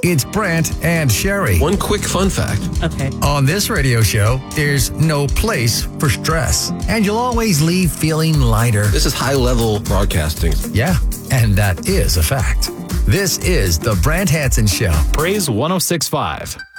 It's Brant and Sherry. One quick fun fact. Okay. On this radio show, there's no place for stress, and you'll always leave feeling lighter. This is high-level broadcasting. Yeah, and that is a fact. This is the Brant Hansen Show. Praise 106.5.